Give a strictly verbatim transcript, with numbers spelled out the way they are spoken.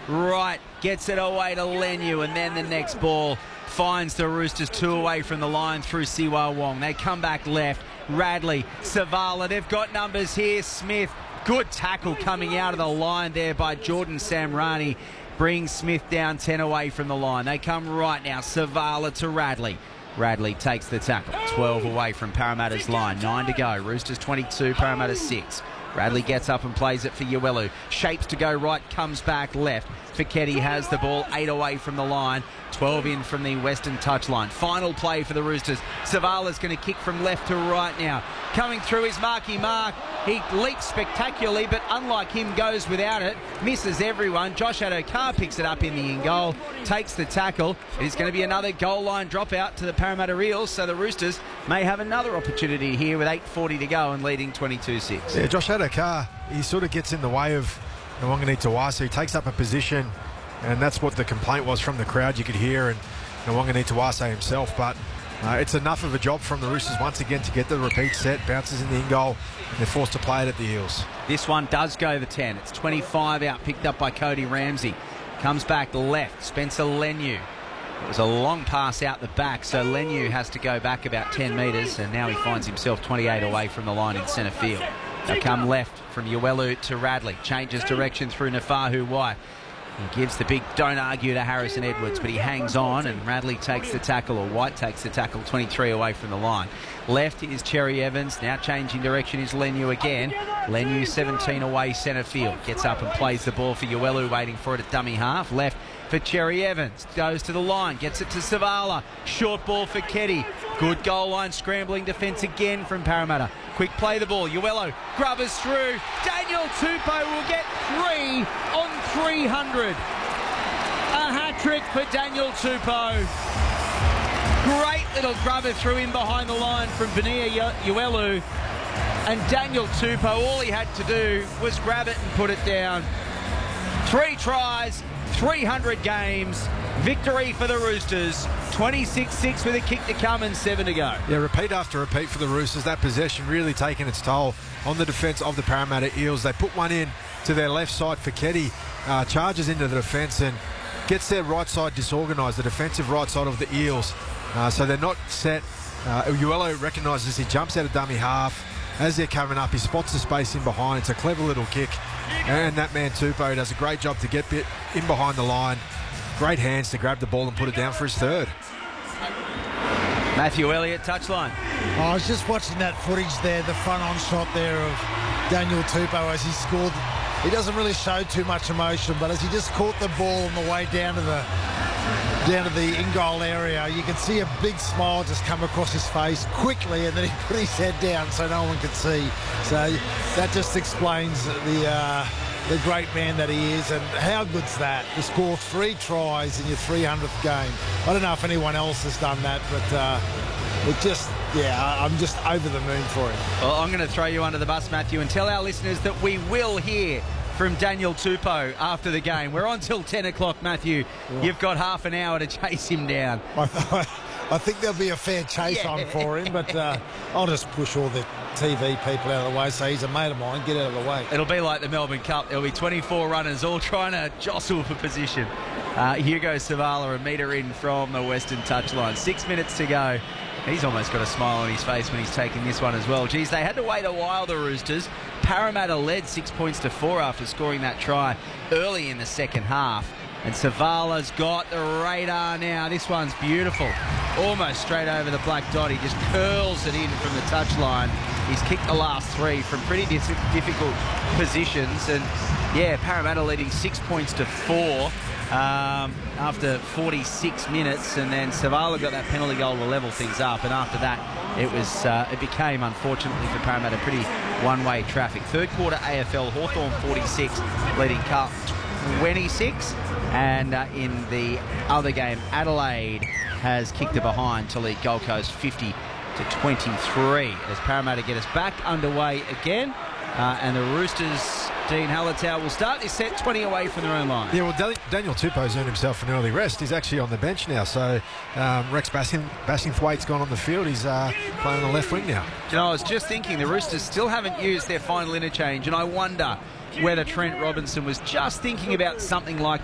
right, gets it away to Lenu, and then the next ball finds the Roosters two away from the line through Siwa Wong. They come back left. Radley, Savala, they've got numbers here. Smith, good tackle coming out of the line there by Jordan Samrani. Brings Smith down ten away from the line. They come right now. Savala to Radley. Radley takes the tackle. twelve away from Parramatta's line. nine to go. Roosters twenty-two, Parramatta six. Radley gets up and plays it for Uelu. Shapes to go right, comes back left. Fiketti has the ball, eight away from the line. twelve in from the Western touchline. Final play for the Roosters. Savala's going to kick from left to right now. Coming through is Marky Mark. He leaps spectacularly, but unlike him, goes without it. Misses everyone. Josh Adokar picks it up in the in-goal. Takes the tackle. It is going to be another goal line dropout to the Parramatta Eels, so the Roosters may have another opportunity here with eight forty to go and leading twenty-two six. Yeah, Josh Adokar, he sort of gets in the way of Nwangani Tawasa. He takes up a position, and that's what the complaint was from the crowd. You could hear, and Nwangani Tawasa himself, but uh, it's enough of a job from the Roosters once again to get the repeat set. Bounces in the in-goal, and they're forced to play it at the Eels. This one does go the ten. It's twenty-five out, picked up by Cody Ramsey. Comes back left, Spencer Leniu. It was a long pass out the back, so Leniu has to go back about ten metres, and now he finds himself twenty-eight away from the line in centre field. They come left from Uelu to Radley. Changes direction through Nafahu White. He gives the big don't argue to Harrison Edwards, but he hangs on, and Radley takes the tackle, or White takes the tackle, twenty-three away from the line. Left is Cherry Evans. Now changing direction is Leniu again. Leniu seventeen away centre field. Gets up and plays the ball for Uelu, waiting for it at dummy half. Left for Cherry Evans. Goes to the line. Gets it to Savala. Short ball for Ketty. Good goal line scrambling defence again from Parramatta. Quick play the ball. Uelu grubbers through. Daniel Tupou will get three on three hundred. A hat-trick for Daniel Tupou. Great little grubber through in behind the line from Benia Uelu. And Daniel Tupou, all he had to do was grab it and put it down. Three tries, three hundred games. Victory for the Roosters. twenty-six six with a kick to come and seven to go. Yeah, repeat after repeat for the Roosters. That possession really taking its toll on the defence of the Parramatta Eels. They put one in to their left side. Fiketti uh, charges into the defence and gets their right side disorganised, the defensive right side of the Eels. Uh, so they're not set. Uh, Uelu recognises he jumps out of dummy half. As they're coming up, he spots the space in behind. It's a clever little kick. And that man Tupou does a great job to get bit in behind the line. Great hands to grab the ball and put it down for his third. Matthew Elliott, touchline. Oh, I was just watching that footage there, the front-on shot there of Daniel Tupou as he scored. He doesn't really show too much emotion, but as he just caught the ball on the way down to the down to the in-goal area, you can see a big smile just come across his face quickly, and then he put his head down so no one could see. So that just explains the uh, the great man that he is, and how good's that, to score three tries in your three hundredth game. I don't know if anyone else has done that, but uh, it just, yeah, I'm just over the moon for him. Well, I'm going to throw you under the bus, Matthew, and tell our listeners that we will hear from Daniel Tupou after the game. We're on till ten o'clock, Matthew. Yeah. You've got half an hour to chase him down. I, th- I think there'll be a fair chase yeah. on for him, but uh, I'll just push all the T V people out of the way, so he's a mate of mine, get out of the way. It'll be like the Melbourne Cup. There'll be twenty-four runners all trying to jostle for position. Uh, Hugo Savala a metre in from the Western touchline. Six minutes to go. He's almost got a smile on his face when he's taking this one as well. Geez, they had to wait a while, the Roosters. Parramatta led six points to four after scoring that try early in the second half. And Savala's got the radar now. This one's beautiful. Almost straight over the black dot. He just curls it in from the touchline. He's kicked the last three from pretty dis- difficult positions. And, yeah, Parramatta leading six points to four um, after forty-six minutes. And then Savala got that penalty goal to level things up. And after that, it was uh, it became, unfortunately for Parramatta, pretty one-way traffic. Third quarter A F L, Hawthorn forty-six, leading Carlton twenty-six. And uh, in the other game, Adelaide has kicked it behind to lead Gold Coast fifty to twenty-three. As Parramatta get us back underway again. Uh, and the Roosters, Dean Hallertau, will start this set twenty away from their own line. Yeah, well, Daniel Tupou's earned himself an early rest. He's actually on the bench now. So um, Rex Bassingthwaite's gone on the field. He's uh, playing on the left wing now. You know, I was just thinking the Roosters still haven't used their final interchange, and I wonder whether Trent Robinson was just thinking about something like